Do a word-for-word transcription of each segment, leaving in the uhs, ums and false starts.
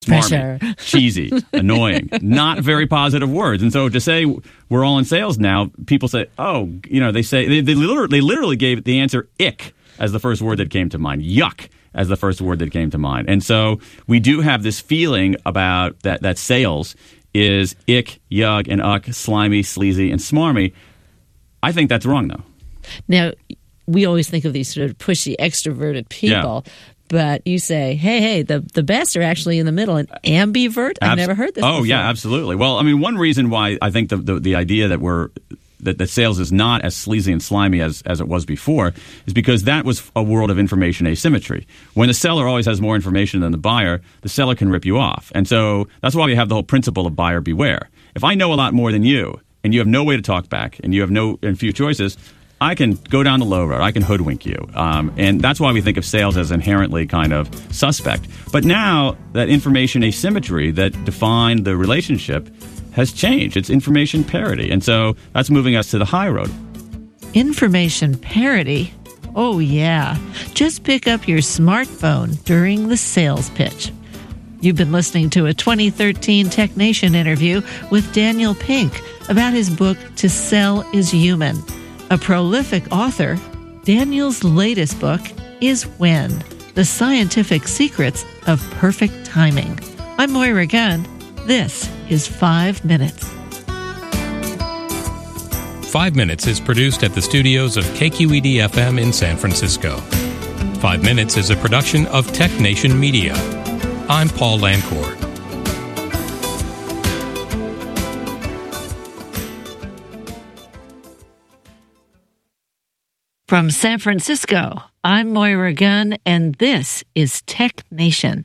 smarmy, cheesy, annoying, not very positive words. And so to say we're all in sales now, people say, oh, you know, they say, they, they, literally, they literally gave the answer ick as the first word that came to mind, yuck as the first word that came to mind. And so we do have this feeling about that, that sales is ick, yuck, and uck, slimy, sleazy, and smarmy. I think that's wrong, though. Now, we always think of these sort of pushy, extroverted people. Yeah. But you say, hey, hey, the, the best are actually in the middle. An ambivert? I've Abs- never heard this Oh, before. yeah, absolutely. Well, I mean, one reason why I think the, the, the idea that we're that, that sales is not as sleazy and slimy as, as it was before is because that was a world of information asymmetry. When the seller always has more information than the buyer, the seller can rip you off. And so that's why we have the whole principle of buyer beware. If I know a lot more than you and you have no way to talk back and you have no and few choices, I can go down the low road. I can hoodwink you. Um, and that's why we think of sales as inherently kind of suspect. But now that information asymmetry that defined the relationship has changed. It's information parity. And so that's moving us to the high road. Information parity? Oh, yeah. Just pick up your smartphone during the sales pitch. You've been listening to a twenty thirteen Tech Nation interview with Daniel Pink about his book, To Sell is Human. A prolific author, Daniel's latest book is When, The Scientific Secrets of Perfect Timing. I'm Moira Gunn. This is Five Minutes. Five Minutes is produced at the studios of K Q E D F M in San Francisco. Five Minutes is a production of Tech Nation Media. I'm Paul Lancourt. From San Francisco, I'm Moira Gunn, and this is Tech Nation.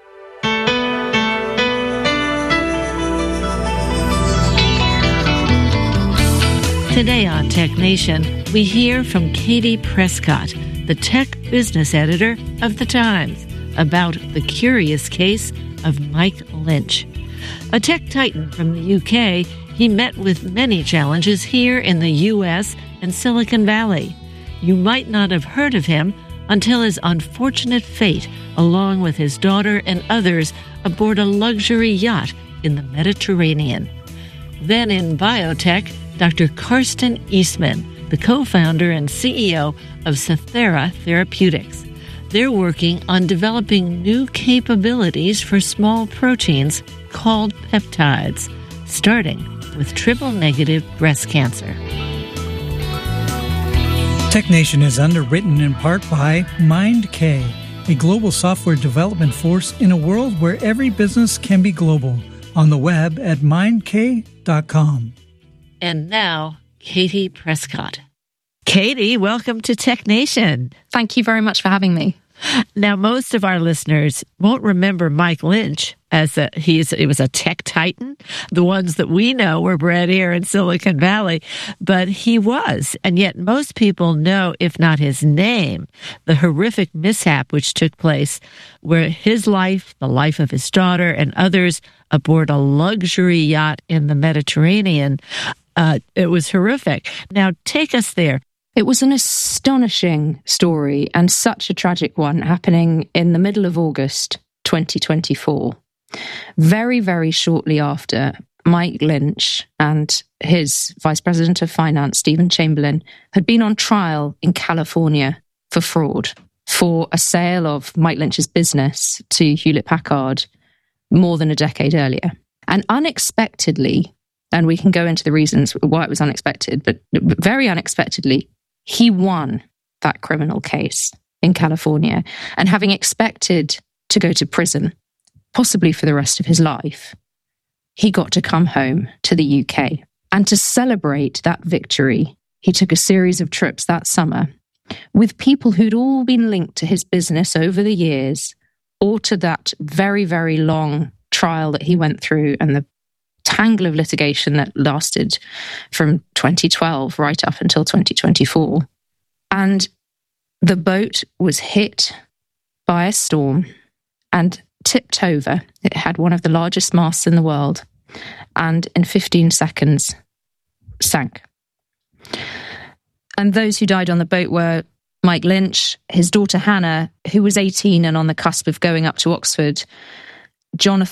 Today on Tech Nation, we hear from Katie Prescott, the tech business editor of The Times, about the curious case of Mike Lynch. A tech titan from the U K, he met with many challenges here in the U S and Silicon Valley. You might not have heard of him until his unfortunate fate, along with his daughter and others, aboard a luxury yacht in the Mediterranean. Then in biotech, Doctor Karsten Eastman, the co-founder and C E O of Cythera Therapeutics. They're working on developing new capabilities for small proteins called peptides, starting with triple-negative breast cancer. Tech Nation is underwritten in part by MindK, a global software development force in a world where every business can be global. On the web at mind k dot com. And now, Katie Prescott. Katie, welcome to Tech Nation. Thank you very much for having me. Now, most of our listeners won't remember Mike Lynch as a, he's, he was a tech titan. The ones that we know were bred here in Silicon Valley, but he was. And yet most people know, if not his name, the horrific mishap which took place where his life, the life of his daughter and others aboard a luxury yacht in the Mediterranean, uh, it was horrific. Now, take us there. It was an astonishing story and such a tragic one happening in the middle of August twenty twenty-four. Very, very shortly after, Mike Lynch and his Vice President of Finance, Stephen Chamberlain, had been on trial in California for fraud, for a sale of Mike Lynch's business to Hewlett-Packard more than a decade earlier. And unexpectedly, and we can go into the reasons why it was unexpected, but very unexpectedly, he won that criminal case in California. And having expected to go to prison, possibly for the rest of his life, he got to come home to the U K. And to celebrate that victory, he took a series of trips that summer with people who'd all been linked to his business over the years, or to that very, very long trial that he went through and the tangle of litigation that lasted from twenty twelve right up until twenty twenty-four. And the boat was hit by a storm and tipped over. It had one of the largest masts in the world, and in fifteen seconds sank. And those who died on the boat were Mike Lynch, his daughter Hannah, who was eighteen and on the cusp of going up to Oxford, Jonathan